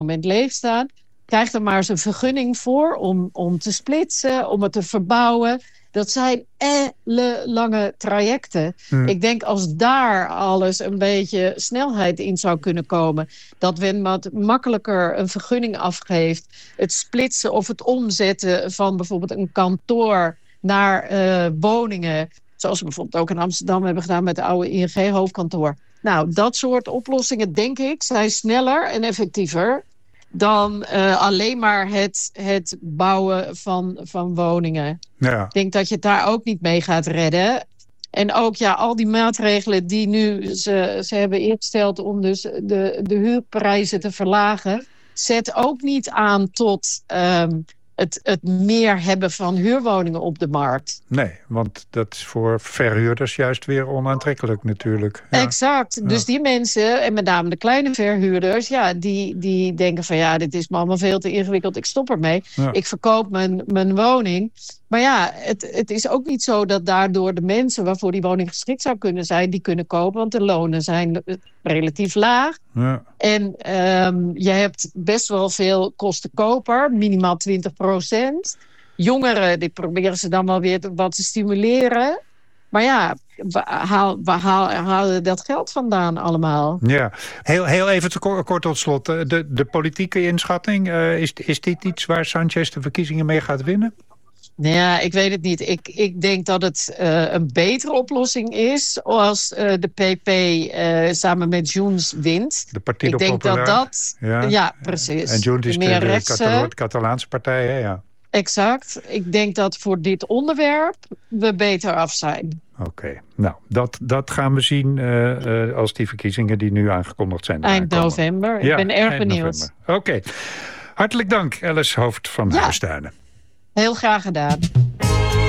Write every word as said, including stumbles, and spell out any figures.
moment leeg staan. Krijg er maar eens een vergunning voor om, om te splitsen, om het te verbouwen. Dat zijn ellenlange trajecten. Hmm. Ik denk als daar alles een beetje snelheid in zou kunnen komen, dat men wat makkelijker een vergunning afgeeft. Het splitsen of het omzetten van bijvoorbeeld een kantoor naar uh, woningen. Zoals we bijvoorbeeld ook in Amsterdam hebben gedaan met de oude I N G-hoofdkantoor. Nou, dat soort oplossingen, denk ik, zijn sneller en effectiever dan uh, alleen maar het, het bouwen van, van woningen. Ja. Ik denk dat je het daar ook niet mee gaat redden. En ook ja, al die maatregelen die nu ze, ze hebben ingesteld om dus de, de huurprijzen te verlagen, zet ook niet aan tot um, het, het meer hebben van huurwoningen op de markt. Nee, want dat is voor verhuurders juist weer onaantrekkelijk natuurlijk. Ja. Exact. Ja. Dus die mensen, en met name de kleine verhuurders, ja, die, die denken van ja, dit is me allemaal veel te ingewikkeld, ik stop ermee. Ja. Ik verkoop mijn, mijn woning. Maar ja, het, het is ook niet zo dat daardoor de mensen waarvoor die woning geschikt zou kunnen zijn, die kunnen kopen, want de lonen zijn relatief laag. Ja. En um, je hebt best wel veel kostenkoper, minimaal twintig procent. Jongeren, die proberen ze dan wel weer wat te stimuleren. Maar ja, waar haal, haal, halen dat geld vandaan allemaal? Ja, heel, heel even te kort, kort tot slot. De, de politieke inschatting, uh, is, is dit iets waar Sánchez de verkiezingen mee gaat winnen? Nou ja, ik weet het niet. Ik, ik denk dat het uh, een betere oplossing is als uh, de P P uh, samen met Junts wint. De Partido Ik denk Popular. dat dat... Ja, ja precies. En Junts is de, de, rechtse, de Catalaanse partij, hè? Ja. Exact. Ik denk dat voor dit onderwerp we beter af zijn. Oké, okay. Nou, dat, dat gaan we zien uh, uh, als die verkiezingen die nu aangekondigd zijn. Eind november. Ik ja, ben erg benieuwd. Oké. Okay. Hartelijk dank, Alice Hoofd van ja. Huistuinen. Heel graag gedaan.